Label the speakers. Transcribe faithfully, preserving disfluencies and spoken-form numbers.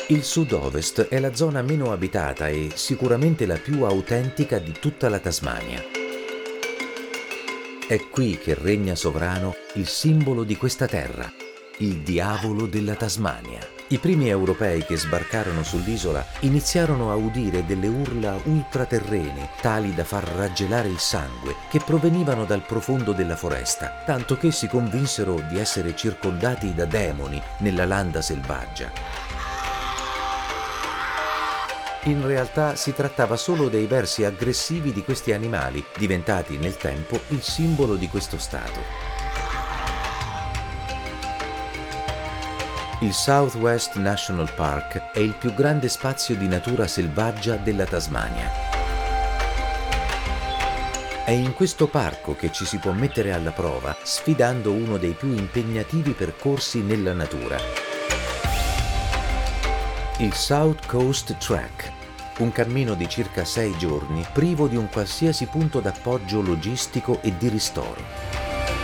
Speaker 1: Il sud-ovest è la zona meno abitata e sicuramente la più autentica di tutta la Tasmania. È qui che regna sovrano il simbolo di questa terra, il diavolo della Tasmania. I primi europei che sbarcarono sull'isola iniziarono a udire delle urla ultraterrene, tali da far raggelare il sangue, che provenivano dal profondo della foresta, tanto che si convinsero di essere circondati da demoni nella landa selvaggia. In realtà si trattava solo dei versi aggressivi di questi animali, diventati nel tempo il simbolo di questo stato. Il South West National Park è il più grande spazio di natura selvaggia della Tasmania. È in questo parco che ci si può mettere alla prova, sfidando uno dei più impegnativi percorsi nella natura. Il South Coast Track, un cammino di circa sei giorni privo di un qualsiasi punto d'appoggio logistico e di ristoro.